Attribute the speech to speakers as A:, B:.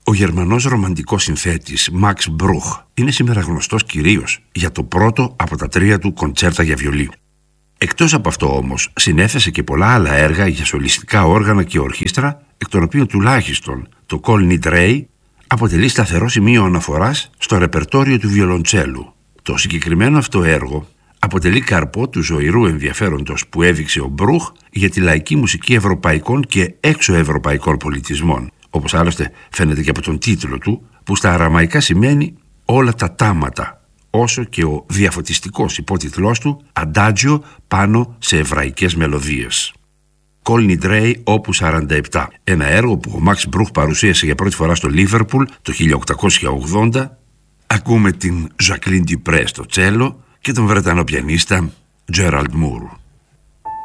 A: Ο Γερμανός ρομαντικός συνθέτης Μαξ Μπρούχ είναι σήμερα γνωστός κυρίως για το πρώτο από τα 3 του κοντσέρτα για βιολί. Εκτός από αυτό όμως, συνέθεσε και πολλά άλλα έργα για σολιστικά όργανα και ορχήστρα, εκ των οποίων τουλάχιστον το Kol Nidrei αποτελεί σταθερό σημείο αναφοράς στο ρεπερτόριο του βιολοντσέλου. Το συγκεκριμένο αυτό έργο αποτελεί καρπό του ζωηρού ενδιαφέροντος που έδειξε ο Μπρούχ για τη λαϊκή μουσική ευρωπαϊκών και έξωευρωπαϊκών πολιτισμών, όπως άλλωστε φαίνεται και από τον τίτλο του, που στα αραμαϊκά σημαίνει όλα τα τάματα, όσο και ο διαφωτιστικός υπότιτλός του «Αντάτζιο πάνω σε εβραϊκές μελωδίες». Kol Nidrei Opus 47, ένα έργο που ο Μαξ Μπρούχ παρουσίασε για πρώτη φορά στο Λίβερπουλ το 1880. Ακούμε την Jacqueline Dupre στο τσέλο και τον Βρετανό πιανίστα Gerald Moore.